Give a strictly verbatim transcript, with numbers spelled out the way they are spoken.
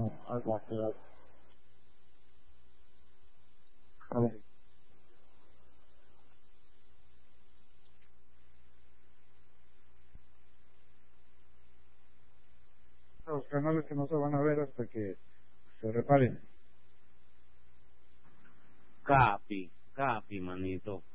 algo así. A ver. Los canales que no se van a ver hasta que se reparen. Capi, capi, manito.